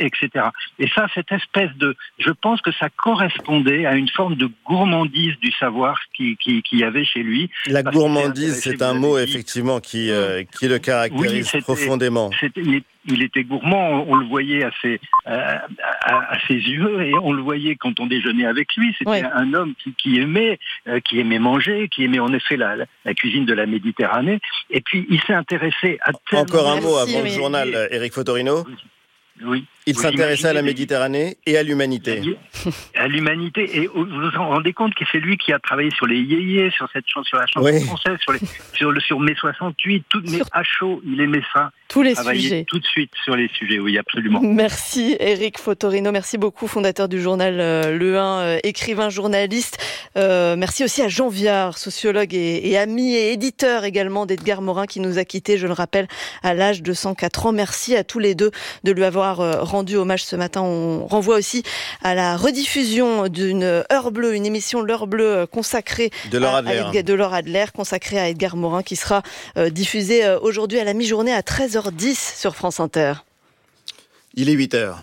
etc. Et ça, cette espèce je pense que ça correspondait à une forme de gourmandise du savoir qui y avait chez lui. La gourmandise, c'est un mot effectivement qui le caractérise profondément. Il était gourmand, on le voyait à ses yeux, et on le voyait quand on déjeunait avec lui. C'était un homme qui aimait manger, qui aimait en effet la cuisine de la Méditerranée. Et puis il s'est intéressé à tellement... Encore un mot avant le journal, Éric Fotorino. Oui. Il s'intéressait à la Méditerranée et à l'humanité. À l'humanité. Et vous vous rendez compte que c'est lui qui a travaillé sur les yéyés, sur la chanson française, sur mai 68, mais à chaud, il aimait ça. Tous les sujets. Tout de suite sur les sujets, oui, absolument. Merci Éric Fotorino, merci beaucoup, fondateur du journal Le 1, écrivain, journaliste. Merci aussi à Jean Viard, sociologue et ami et éditeur également d'Edgar Morin, qui nous a quittés, je le rappelle, à l'âge de 104 ans. Merci à tous les deux de lui avoir rendu hommage ce matin. On renvoie aussi à la rediffusion d'une Heure Bleue, une émission L'Heure Bleue consacrée de Laure Adler, consacrée à Edgar Morin, qui sera diffusée aujourd'hui à la mi-journée à 13h10 sur France Inter. Il est 8h.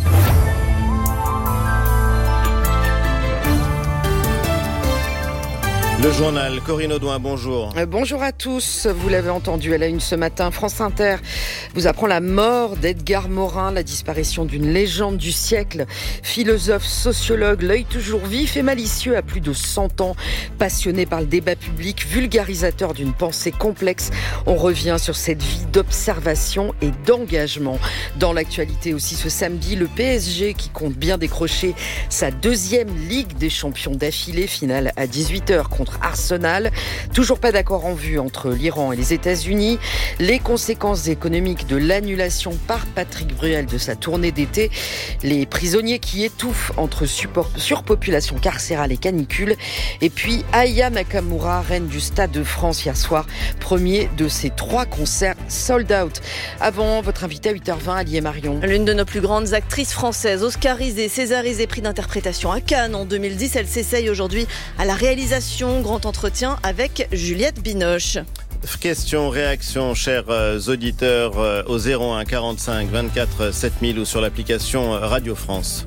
Le journal, Corinne Audouin, bonjour. Bonjour à tous. Vous l'avez entendu à la une ce matin, France Inter vous apprend la mort d'Edgar Morin, la disparition d'une légende du siècle. Philosophe, sociologue, l'œil toujours vif et malicieux à plus de 100 ans. Passionné par le débat public, vulgarisateur d'une pensée complexe. On revient sur cette vie d'observation et d'engagement. Dans l'actualité aussi ce samedi, le PSG qui compte bien décrocher sa deuxième Ligue des Champions d'affilée, finale à 18h contre Arsenal. Toujours pas d'accord en vue entre l'Iran et les États-Unis. Les conséquences économiques de l'annulation par Patrick Bruel de sa tournée d'été. Les prisonniers qui étouffent entre surpopulation carcérale et canicule. Et puis Aya Nakamura, reine du Stade de France hier soir, premier de ses 3 concerts sold out. Avant, votre invité à 8h20, Alie et Marion. L'une de nos plus grandes actrices françaises, oscarisée, césarisée, prix d'interprétation à Cannes en 2010. Elle s'essaye aujourd'hui à la réalisation. Grand entretien avec Juliette Binoche. Questions, réactions, chers auditeurs, au 01 45 24 7000 ou sur l'application Radio France.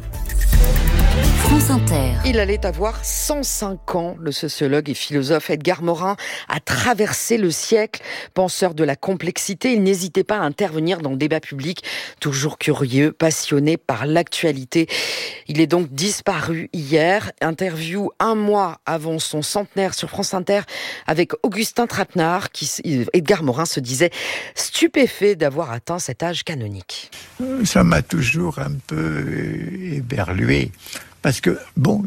France Inter. Il allait avoir 105 ans. Le sociologue et philosophe Edgar Morin a traversé le siècle. Penseur de la complexité, il n'hésitait pas à intervenir dans le débat public. Toujours curieux, passionné par l'actualité. Il est donc disparu hier. Interview 1 mois avant son centenaire sur France Inter avec Augustin Trapenard. Edgar Morin se disait stupéfait d'avoir atteint cet âge canonique. Ça m'a toujours un peu éberlué. Parce que,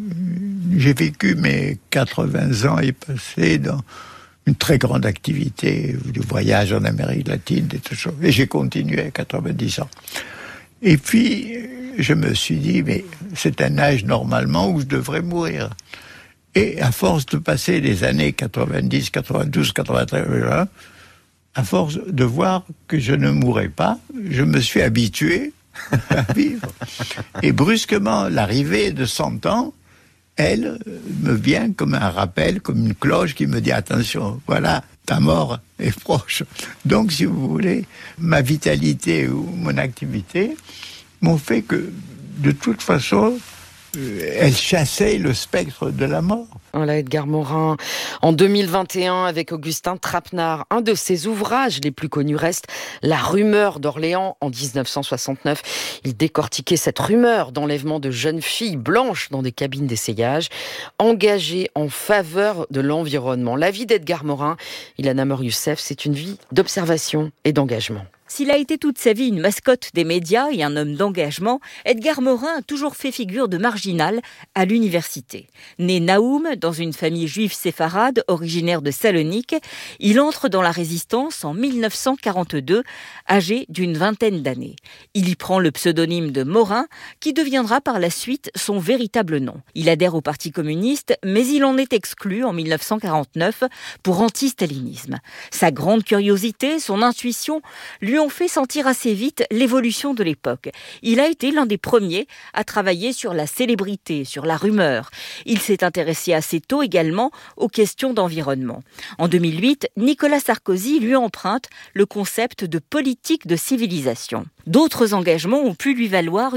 j'ai vécu mes 80 ans et passé dans une très grande activité de voyage en Amérique latine, et tout ça. Et j'ai continué à 90 ans. Et puis, je me suis dit, mais c'est un âge normalement où je devrais mourir. Et à force de passer les années 90, 92, 93, à force de voir que je ne mourrais pas, je me suis habitué à vivre. Et brusquement, l'arrivée de 100 ans, elle me vient comme un rappel, comme une cloche qui me dit attention, voilà, ta mort est proche. Donc, si vous voulez, ma vitalité ou mon activité m'ont fait que, de toute façon, elle chassait le spectre de la mort. Voilà Edgar Morin, en 2021 avec Augustin Trapenard. Un de ses ouvrages les plus connus reste La rumeur d'Orléans en 1969. Il décortiquait cette rumeur d'enlèvement de jeunes filles blanches dans des cabines d'essayage, engagées en faveur de l'environnement. La vie d'Edgar Morin, Ilana Mor-Youssef, c'est une vie d'observation et d'engagement. S'il a été toute sa vie une mascotte des médias et un homme d'engagement, Edgar Morin a toujours fait figure de marginal à l'université. Né Naoum, dans une famille juive séfarade originaire de Salonique, il entre dans la résistance en 1942, âgé d'une vingtaine d'années. Il y prend le pseudonyme de Morin, qui deviendra par la suite son véritable nom. Il adhère au Parti communiste, mais il en est exclu en 1949 pour anti-stalinisme. Sa grande curiosité, son intuition, lui ont fait sentir assez vite l'évolution de l'époque. Il a été l'un des premiers à travailler sur la célébrité, sur la rumeur. Il s'est intéressé assez tôt également aux questions d'environnement. En 2008, Nicolas Sarkozy lui emprunte le concept de politique de civilisation. D'autres engagements ont pu lui valoir